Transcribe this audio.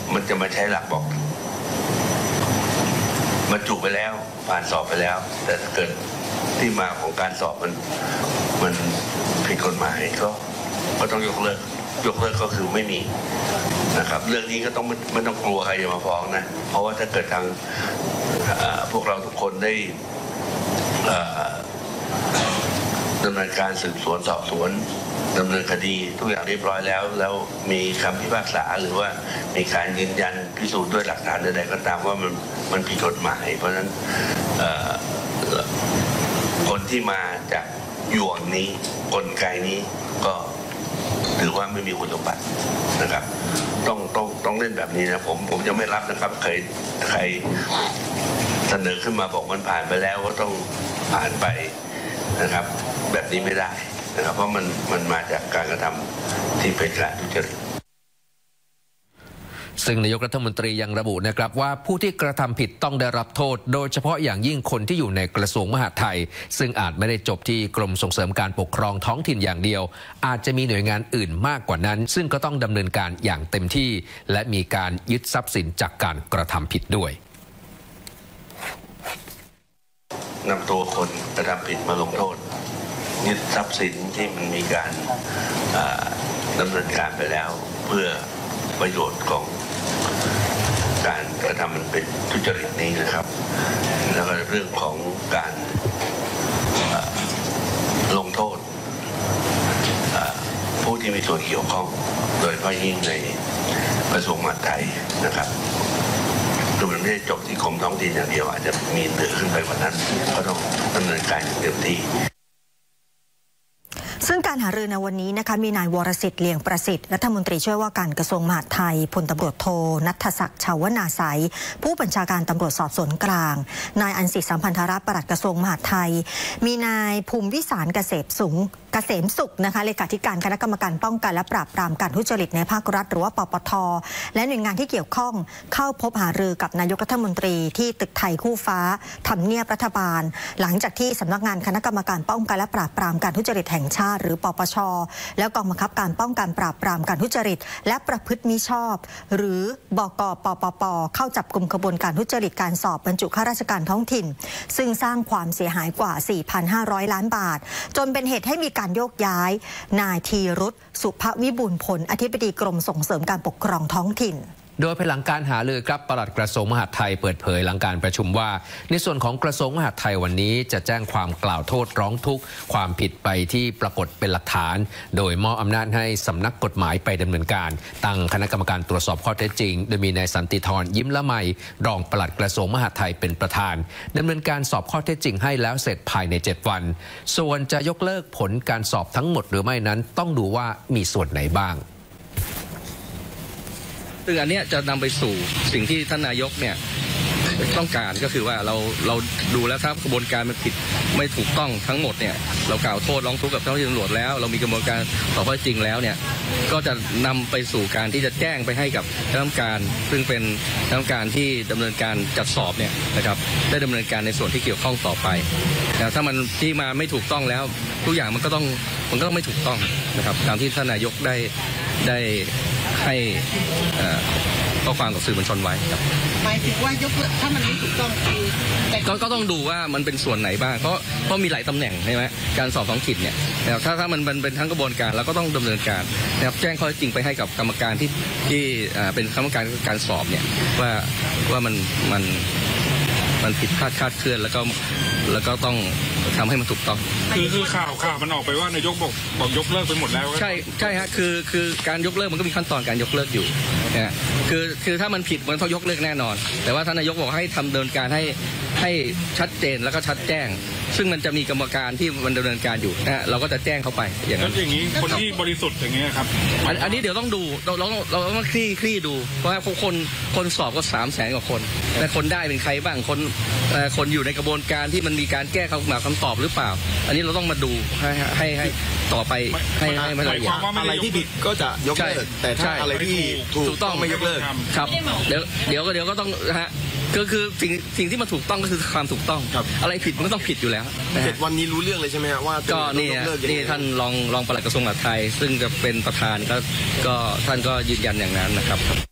มันจะมาใช้หลักบอกบรรจุไปแล้วผ่านสอบไปแล้วแต่ถ้าเกิดที่มาของการสอบมันผิดกฎหมายก็ต้องยกเลิกก็คือไม่มีนะครับเรื่องนี้ก็ต้องไม่ต้องกลัวใครจะมาฟ้องนะเพราะว่าถ้าเกิดทางพวกเราทุกคนได้ดำเนินการสืบสวนสอบสวนดำเนินคดีทุกอย่างเรียบร้อยแล้วมีคำพิพากษาหรือว่ามีการยืนยันพิสูจน์ด้วยหลักฐานใดๆก็ตามว่ามันผิดกฎหมายเพราะฉะนั้นคนที่มาจากหยวงนี้กลไกนี้ก็ถือว่าไม่มีคุณสมบัตินะครับต้องเล่นแบบนี้นะผมจะไม่รับนะครับใครเสนอขึ้นมาบอกมันผ่านไปแล้วก็ต้องผ่านไปนะครับแบบนี้ไม่ได้นะครับเพราะมันมาจากการกระทำที่เป็นการทุจริตซึ่งนายกรัฐมนตรียังระบุนะครับว่าผู้ที่กระทำผิดต้องได้รับโทษโดยเฉพาะอย่างยิ่งคนที่อยู่ในกระทรวงมหาดไทยซึ่งอาจไม่ได้จบที่กรมส่งเสริมการปกครองท้องถิ่นอย่างเดียวอาจจะมีหน่วยงานอื่นมากกว่านั้นซึ่งก็ต้องดำเนินการอย่างเต็มที่และมีการยึดทรัพย์สินจากการกระทำผิดด้วยนำตัวคนกระทำผิดมาลงโทษยึดทรัพย์สินที่มันมีการดำเนินการไปแล้วเพื่อประโยชน์ของการกระทำมันเป็นทุจริตนี้นะครับแล้วก็เรื่องของการลงโทษผู้ที่มีส่วนเกี่ยวข้องโดยเฉพาะยิ่งในกระทรวงมหาดไทยนะครับคือมันไม่ได้จบที่กรมท้องถิ่นอย่างเดียวอาจจะมีเหนือขึ้นไปกว่านั้นก็ต้องดำเนินการอย่างเต็มที่ซึ่งการหารือในวันนี้นะคะมีนายวรสิทธิ์เลียงประสิทธิ์รัฐมนตรีช่วยว่าการกระทรวงมหาดไทยพลตำรวจโทณัฐศักดิ์ ชาวนาไสยผู้บัญชาการตำรวจสอบสวนกลางนายอันสิสัมพันธรัตน์ปลัดกระทรวงมหาดไทยมีนายภูมิวิสารเกษมสุขนะคะเลขาธิการคณะกรรมการป้องกันและปราบปรามการทุจริตในภาครัฐหรือว่าปปท.และหน่วยงานที่เกี่ยวข้องเข้าพบหารือกับนายกรัฐมนตรีที่ตึกไทยคู่ฟ้าทำเนียบรัฐบาลหลังจากที่สำนักงานคณะกรรมการป้องกันและปราบปรามการทุจริตแห่งชาติหรือปปช.แล้วกองบังคับการป้องกันปราบปรามการทุจริตและประพฤติมิชอบหรือบก.ปปป.เข้าจับกุมขบวนการทุจริตการสอบบรรจุข้าราชการท้องถิ่นซึ่งสร้างความเสียหายกว่า 4,500 ล้านบาทจนเป็นเหตุให้มีการโยกย้ายนายธีรุษ สุภวิบูลย์ผลอธิบดีกรมส่งเสริมการปกครองท้องถิ่นโดยภายหลังการหารือครับปลัดกระทรวงมหาดไทยเปิดเผยหลังการประชุมว่าในส่วนของกระทรวงมหาดไทยวันนี้จะแจ้งความกล่าวโทษร้องทุกข์ความผิดไปที่ปรากฏเป็นหลักฐานโดยมอบอำนาจให้สำนักกฎหมายไปดำเนินการตั้งคณะกรรมการตรวจสอบข้อเท็จจริงโดยมีนายสันติธรยิ้มละไมรองปลัดกระทรวงมหาดไทยเป็นประธานดำเนินการสอบข้อเท็จจริงให้แล้วเสร็จภายใน7 วันส่วนจะยกเลิกผลการสอบทั้งหมดหรือไม่นั้นต้องดูว่ามีส่วนไหนบ้างซึ่งอันนี้จะนำไปสู่สิ่งที่ท่านนายกเนี่ยต้องการก็คือว่าเราดูแล้วถ้ากระบวนการมันผิดไม่ถูกต้องทั้งหมดเนี่ยเรากล่าวโทษร้องทุกข์กับเจ้าหน้าที่ตำรวจแล้วเรามีกระบวนการสอบข้อจริงแล้วเนี่ยก็จะนำไปสู่การที่จะแจ้งไปให้กับคณะกรรมการซึ่งเป็นคณะกรรมการที่ดำเนินการจัดสอบเนี่ยนะครับได้ดำเนินการในส่วนที่เกี่ยวข้องต่อไปแต่ถ้ามันที่มาไม่ถูกต้องแล้วทุกอย่างมันก็ต้องไม่ถูกต้องนะครับตามที่ท่านนายกได้ให้ข้อความกับสื่อมวลชนไว้ครับหมายถึงว่ายกเลิกถ้ามันไม่ถูกต้องคือก็ต้องดูว่ามันเป็นส่วนไหนบ้างเพราะมีหลายตำแหน่งใช่ไหมการสอบท้องถิ่นเนี่ยถ้ามันเป็นทั้งกระบวนการเราก็ต้องดำเนินการนะครับแจ้งข้อจริงไปให้กับกรรมการที่เป็นกรรมการสอบเนี่ยว่ามันผิดพลาดคลาดเคลื่อนแล้วก็ต้องทำให้มันถูกต้องคือข่าวมันออกไปว่านายกบอกยกเลิกไปหมดแล้วใช่ฮะคือการยกเลิกมันก็มีขั้นตอนการยกเลิกอยู่นะคือถ้ามันผิดมันต้องยกเลิกแน่นอนแต่ว่าท่านนายกบอกให้ทำดำเนินการให้ชัดเจนแล้วก็ชัดแจ้งซึ่งมันจะมีกรรมการที่มันดำเนินการอยู่นะเราก็จะแจ้งเข้าไปอย่างนั้นอย่างนี้คนที่บริสุทธิ์อย่างนี้ครับอันนี้เดี๋ยวต้องดูเราต้องคลี่ดูเพราะว่าคนสอบก็300,000 กว่าคนแต่คนได้เป็นใครบ้างคนอยู่ในกระบวนการที่มันมีการแก้คำตอบหรือเปล่าอันนี้เราต้องมาดูให้ต่อไปให้ไม่ละเอียดอะไรที่ผิดก็จะยกเลิกแต่ถ้าอะไรที่ถูกต้องไม่ยกเลิกครับเดี๋ยวก็ต้องฮะคือสิ่งที่มันถูกต้องก็คือความถูกต้องอะไรผิดมันก็ต้องผิดอยู่แล้ว 7 วันนี้รู้เรื่องเลยใช่ไหมฮะว่าก็นี่ท่านรองปลัดกระทรวงมหาดไทยซึ่งจะเป็นประธานก็ท่านก็ยืนยันอย่างนั้นนะครับ